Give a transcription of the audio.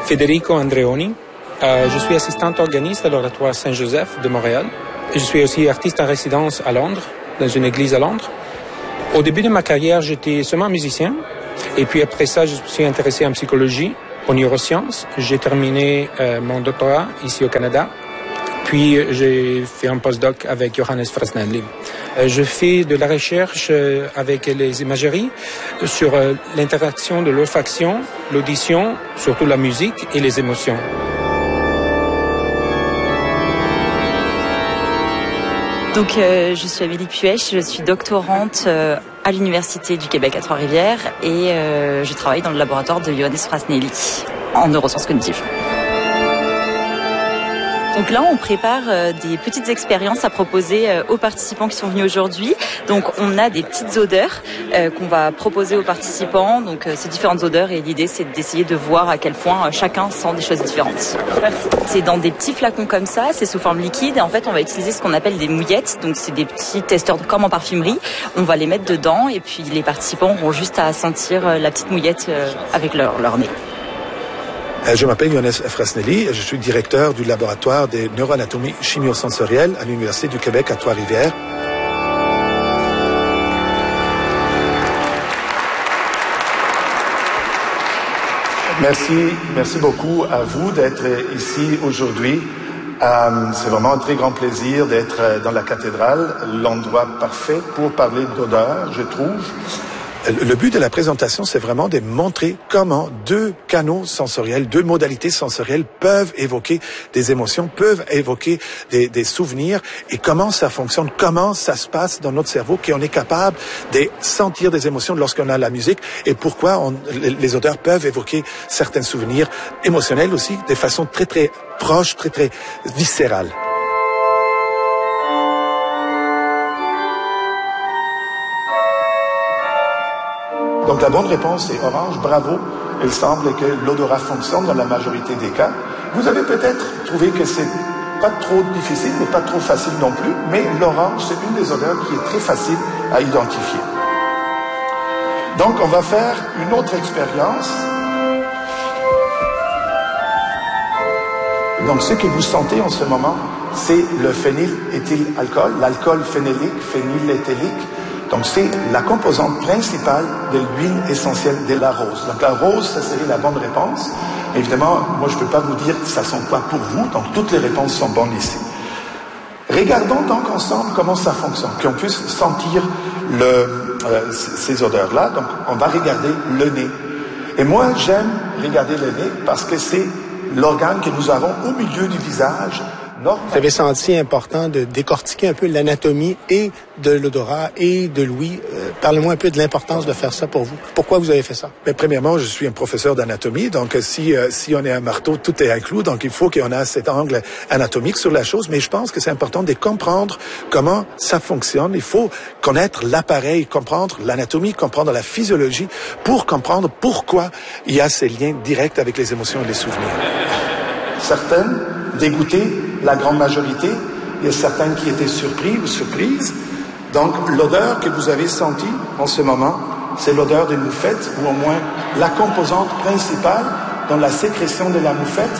Federico Andreoni. Je suis assistante organiste à l'Oratoire Saint-Joseph de Montréal. Je suis aussi artiste en résidence à Londres, dans une église à Londres. Au début de ma carrière, j'étais seulement musicien. Et puis après ça, je me suis intéressé en psychologie, aux neurosciences. J'ai terminé mon doctorat ici au Canada. Puis j'ai fait un postdoc avec Johannes Frasnelli. Je fais de la recherche avec les imageries sur l'interaction de l'olfaction, l'audition, surtout la musique et les émotions. Donc, je suis Amélie Puech, je suis doctorante à l'Université du Québec à Trois-Rivières et je travaille dans le laboratoire de Johannes Frasnelli en neurosciences cognitives. Donc là, on prépare des petites expériences à proposer aux participants qui sont venus aujourd'hui. Donc, on a des petites odeurs qu'on va proposer aux participants. Donc, ces différentes odeurs et l'idée, c'est d'essayer de voir à quel point chacun sent des choses différentes. C'est dans des petits flacons comme ça, c'est sous forme liquide. Et en fait, on va utiliser ce qu'on appelle des mouillettes. Donc, c'est des petits testeurs comme en parfumerie. On va les mettre dedans et puis les participants auront juste à sentir la petite mouillette avec leur nez. Je m'appelle Johannes Frasnelli, je suis directeur du laboratoire de neuroanatomie chimiosensorielle à l'Université du Québec à Trois-Rivières. Merci beaucoup à vous d'être ici aujourd'hui. C'est vraiment un très grand plaisir d'être dans la cathédrale, l'endroit parfait pour parler d'odeur, je trouve. Le but de la présentation, c'est vraiment de montrer comment deux canaux sensoriels, deux modalités sensorielles peuvent évoquer des émotions, peuvent évoquer des souvenirs et comment ça fonctionne, comment ça se passe dans notre cerveau, qu'on est capable de sentir des émotions lorsqu'on a la musique et pourquoi les odeurs peuvent évoquer certains souvenirs émotionnels aussi de façon très, très proche, très, très viscérale. Donc la bonne réponse est orange, bravo. Il semble que l'odorat fonctionne dans la majorité des cas. Vous avez peut-être trouvé que c'est pas trop difficile, mais pas trop facile non plus, mais l'orange, c'est une des odeurs qui est très facile à identifier. Donc on va faire une autre expérience. Donc ce que vous sentez en ce moment, c'est le phényléthylalcool, l'alcool phénélique, phényléthylique. Donc, c'est la composante principale de l'huile essentielle de la rose. Donc, la rose, ça serait la bonne réponse. Évidemment, moi, je ne peux pas vous dire ça sent quoi pour vous. Donc, toutes les réponses sont bonnes ici. Regardons donc ensemble comment ça fonctionne, qu'on puisse sentir ces odeurs-là. Donc, on va regarder le nez. Et moi, j'aime regarder le nez parce que c'est l'organe que nous avons au milieu du visage. Vous avez senti important de décortiquer un peu l'anatomie et de l'odorat et de l'ouïe. Parlez-moi un peu de l'importance de faire ça pour vous. Pourquoi vous avez fait ça? Mais premièrement, je suis un professeur d'anatomie, donc si on est un marteau, tout est inclus, donc il faut qu'on ait cet angle anatomique sur la chose, mais je pense que c'est important de comprendre comment ça fonctionne. Il faut connaître l'appareil, comprendre l'anatomie, comprendre la physiologie pour comprendre pourquoi il y a ces liens directs avec les émotions et les souvenirs. Certaines dégoûtées, la grande majorité. Il y a certains qui étaient surpris ou surprises. Donc, l'odeur que vous avez sentie en ce moment, c'est l'odeur des moufettes, ou au moins la composante principale dans la sécrétion de la moufette.